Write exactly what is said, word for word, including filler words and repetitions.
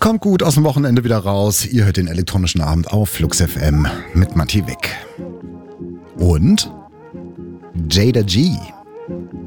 Kommt gut aus dem Wochenende wieder raus. Ihr hört den elektronischen Abend auf Flux F M mit Matti Wick. Und Jada G.